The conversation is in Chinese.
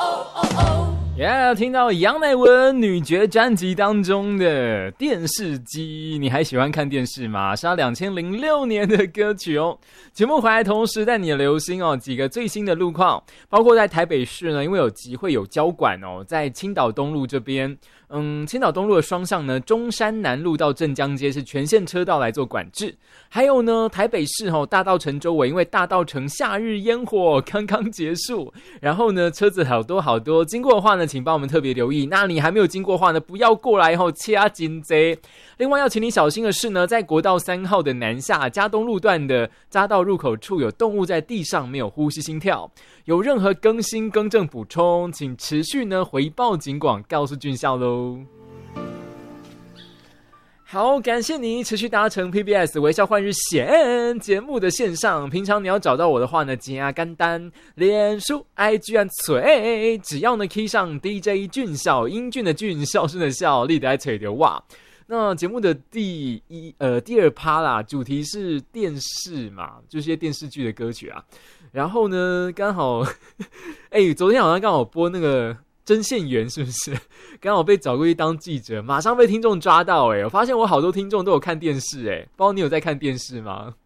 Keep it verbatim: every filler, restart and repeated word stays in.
Yeah， 听到杨乃文女爵专辑当中的电视机，你还喜欢看电视吗？是二千零六年的歌曲哦。节目回来同时带你留心哦几个最新的路况，包括在台北市呢，因为有集会有交管哦，在青岛东路这边，嗯，青岛东路的双向呢，中山南路到镇江街是全线车道来做管制。还有呢，台北市哦大稻埕周围，因为大稻埕夏日烟火刚刚结束，然后呢车子好多好多，经过的话呢，请帮我们特别留意。那你还没有经过的话呢，不要过来后掐金贼。另外要请你小心的是呢，在国道三号的南下嘉东路段的匝道入口处有动物在地上没有呼吸心跳，有任何更新更正补充，请持续呢回报警广告诉军校喽。好，感谢你持续搭乘 P B S 微笑换日线节目的线上。平常你要找到我的话呢，加干单脸书 I G 按嘴，只要呢 key 上 D J 俊孝，英俊的俊，孝顺的孝，立得爱吹的哇。那节目的第一呃第二趴啦，主题是电视嘛，就是些电视剧的歌曲啊。然后呢，刚好，哎、欸，昨天好像刚好播那个针线员，是不是？刚好被找过去当记者，马上被听众抓到、欸。哎，我发现我好多听众都有看电视、欸，哎，不知道你有在看电视吗？